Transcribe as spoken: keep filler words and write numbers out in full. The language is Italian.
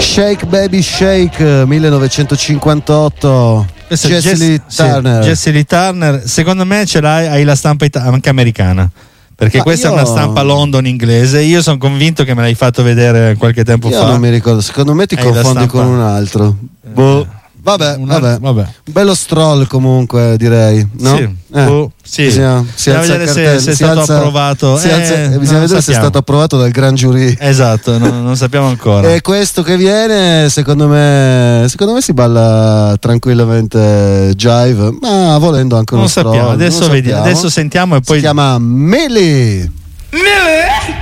Shake Baby Shake millenovecentocinquantotto. Jessie Lee Turner. Sì, Jessie Lee Turner, secondo me ce l'hai, hai la stampa ita- anche americana, perché Ma questa io... è una stampa London inglese. Io sono convinto che me l'hai fatto vedere qualche tempo io fa. Non mi ricordo, secondo me ti Hai la confondi stampa... con un altro. Boh. Vabbè, Una... vabbè. vabbè. Bello stroll comunque, direi, no? Sì, eh. oh, sì. Bisogna, si bisogna alza vedere il se, cartello, se è si stato alza, approvato. si alza, eh, bisogna vedere se è sappiamo. stato approvato dal gran giurì. Esatto, non, non sappiamo ancora. E questo che viene, secondo me, secondo me si balla tranquillamente jive, ma volendo anche uno Non stroll. sappiamo, adesso, non vediamo, sappiamo. adesso sentiamo e poi Si chiama Millie. Millie!